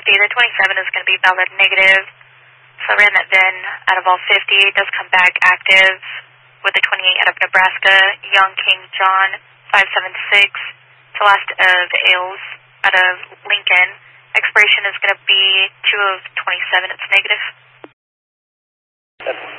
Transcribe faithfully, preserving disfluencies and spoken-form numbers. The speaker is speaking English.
fifty. The twenty-seven is going to be valid negative. So I ran that V I N out of all fifty. It does come back active with the twenty-eight out of Nebraska. Young King John, five seven six. It's the last of Ailes out of Lincoln. Expiration is going to be two of twenty-seven. It's negative.